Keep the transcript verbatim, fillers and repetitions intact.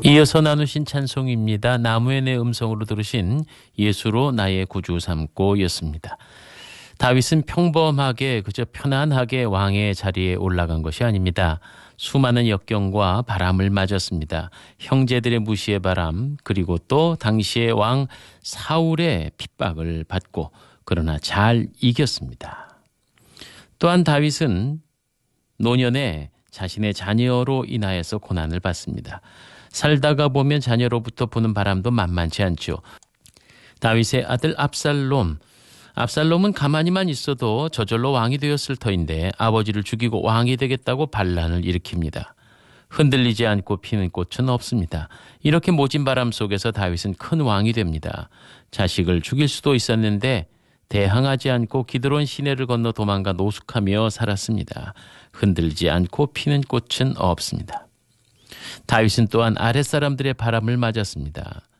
이어서 나누신 찬송입니다. 나무의 내 음성으로 들으신 예수로 나의 구주 삼고 였습니다. 다윗은 평범하게 그저 편안하게 왕의 자리에 올라간 것이 아닙니다. 수많은 역경과 바람을 맞았습니다. 형제들의 무시의 바람, 그리고 또 당시의 왕 사울의 핍박을 받고 그러나 잘 이겼습니다. 또한 다윗은 노년에 자신의 자녀로 인하여서 고난을 받습니다. 살다가 보면 자녀로부터 부는 바람도 만만치 않죠. 다윗의 아들 압살롬, 압살롬은 가만히만 있어도 저절로 왕이 되었을 터인데 아버지를 죽이고 왕이 되겠다고 반란을 일으킵니다. 흔들리지 않고 피는 꽃은 없습니다. 이렇게 모진 바람 속에서 다윗은 큰 왕이 됩니다. 자식을 죽일 수도 있었는데 대항하지 않고 기드론 시내를 건너 도망가 노숙하며 살았습니다. 흔들리지 않고 피는 꽃은 없습니다. 다윗은 또한 아랫사람들의 바람을 맞았습니다.